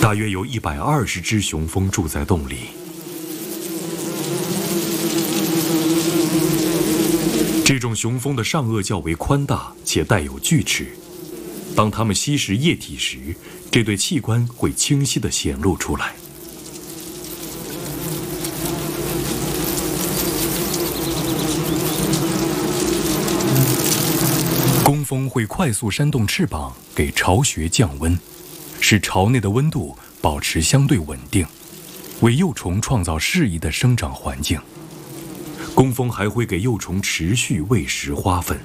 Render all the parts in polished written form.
大约有120只雄蜂住在洞里。这种雄蜂的上颚较为宽大且带有锯齿，当它们吸食液体时，这对器官会清晰地显露出来。工蜂会快速扇动翅膀，给巢穴降温，使巢内的温度保持相对稳定，为幼虫创造适宜的生长环境。工蜂还会给幼虫持续喂食花粉。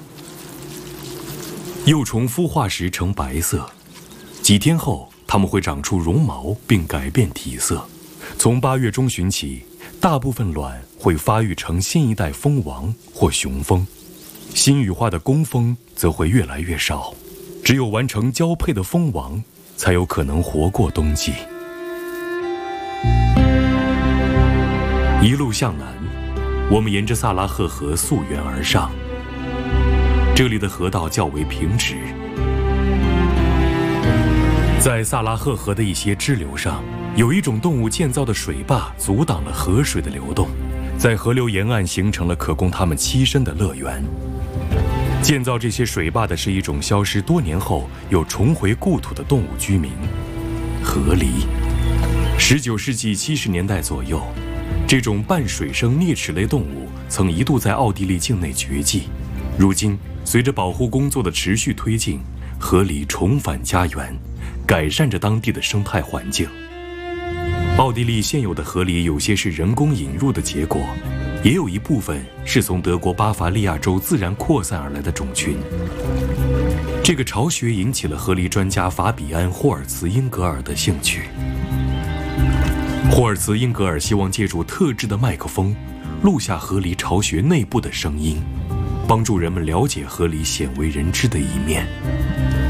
幼虫孵化时呈白色，几天后它们会长出绒毛并改变体色。从8月中旬起，大部分卵会发育成新一代蜂王或雄蜂。新羽化的工蜂则会越来越少，只有完成交配的蜂王才有可能活过冬季。一路向南，我们沿着萨拉赫河溯源而上，这里的河道较为平直。在萨拉赫河的一些支流上，有一种动物建造的水坝阻挡了河水的流动，在河流沿岸形成了可供它们栖身的乐园。建造这些水坝的是一种消失多年后又重回故土的动物居民——河狸。19世纪70年代左右，这种半水生啮齿类动物曾一度在奥地利境内绝迹。如今，随着保护工作的持续推进，河狸重返家园，改善着当地的生态环境。奥地利现有的河狸有些是人工引入的结果，也有一部分是从德国巴伐利亚州自然扩散而来的种群。这个巢穴引起了河狸专家法比安·霍尔茨英格尔的兴趣。霍尔茨英格尔希望借助特制的麦克风，录下河狸巢穴内部的声音，帮助人们了解河狸鲜为人知的一面。